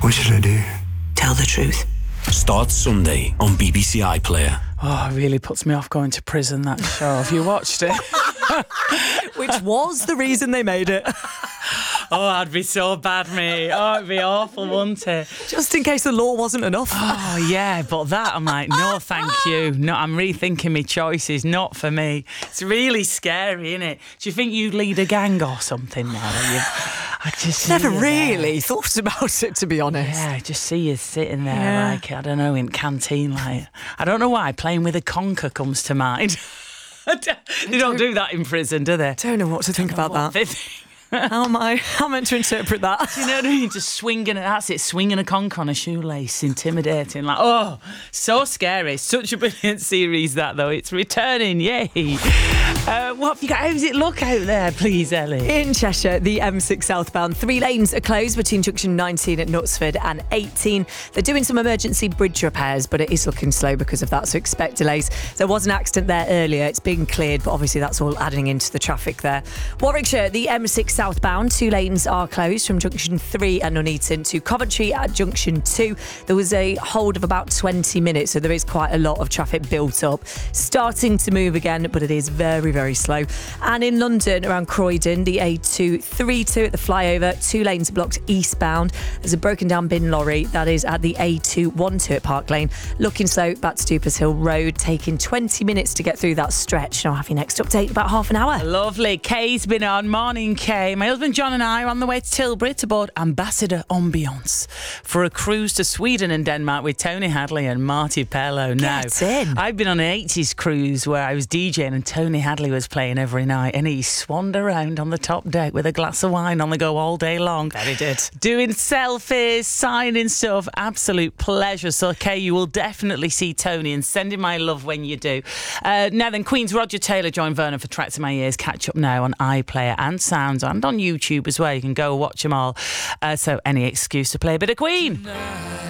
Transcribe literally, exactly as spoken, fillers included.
What should I do? Tell the truth. Starts Sunday on B B C iPlayer. Oh, it really puts me off going to prison, that show. Have you watched it? Which was the reason they made it. Oh, I'd be so bad, mate. Oh, it'd be awful, wouldn't it? Just in case the law wasn't enough. Oh, yeah, but that, I'm like, no, thank you. No, I'm rethinking my choices, not for me. It's really scary, isn't it? Do you think you'd lead a gang or something now? You, I just see Never you really there. thought about it, to be honest. Yeah, I just see you sitting there, Yeah. like, I don't know, in canteen, like, I don't know why, playing with a conker comes to mind. They don't do that in prison, do they? Don't know what to think about that. They think- How am I? How am I meant to interpret that? Do you know what I mean? Just swinging, that's it, swinging a conch on a shoelace, intimidating. Like, oh, so scary. Such a brilliant series, that, though. It's returning, yay. Uh, what have you got? How does it look out there, please, Ellie? In Cheshire, the M six southbound, three lanes are closed between junction nineteen at Knutsford and eighteen. They're doing some emergency bridge repairs, but it is looking slow because of that, so expect delays. There was an accident there earlier. It's being cleared, but obviously that's all adding into the traffic there. Warwickshire, the M six southbound, two lanes are closed from junction three at Nuneaton to Coventry at junction two. There was a hold of about twenty minutes, so there is quite a lot of traffic built up. Starting to move again, but it is very, very slow. And in London, around Croydon, the A two thirty-two at the flyover, two lanes are blocked eastbound. There's a broken down bin lorry that is at the A two twelve at Park Lane. Looking slow back to Stoopers Hill Road, taking twenty minutes to get through that stretch. And I'll have your next update in about half an hour. Lovely. Kay's been on. Morning, Kay. My husband John and I are on the way to Tilbury to board Ambassador Ambiance for a cruise to Sweden and Denmark with Tony Hadley and Marty Pello. Now, Get in. I've been on an eighties cruise where I was DJing and Tony Hadley was playing every night, and he swanned around on the top deck with a glass of wine on the go all day long. That he did. Doing selfies, signing stuff. Absolute pleasure. So, Kay, you will definitely see Tony, and send him my love when you do. Uh, now then, Queen's Roger Taylor joined Vernon for Tracks in My Ears. Catch up now on iPlayer and Sounds and on YouTube as well. You can go watch them all. Uh, so any excuse to play a bit of Queen.